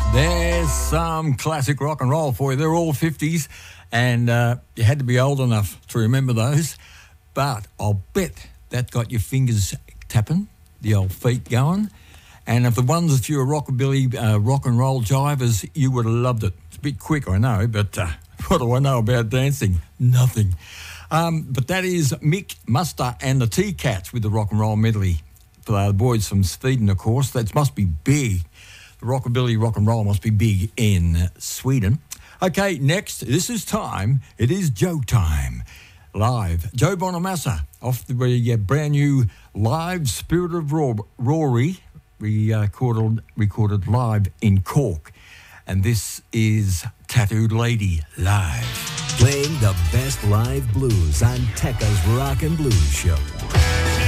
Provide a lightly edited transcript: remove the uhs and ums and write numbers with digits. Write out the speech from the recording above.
There's some classic rock and roll for you. They're all 50s, and you had to be old enough to remember those. But I'll bet that got your fingers tapping, the old feet going. And if the ones that you were rockabilly, rock and roll jivers, you would have loved it. It's a bit quick, I know, but what do I know about dancing? Nothing. But that is Mick Muster and the T-Cats with the rock and roll medley. For the boys from Sweden, of course. That must be big. The rockabilly rock and roll must be big in Sweden. Okay, next, this is time. It is Joe time. Live. Joe Bonamassa off the brand new live Spirit of Rory recorded live in Cork. And this is Tattooed Lady live. Playing the best live blues on Tekka's Rock and Blues Show.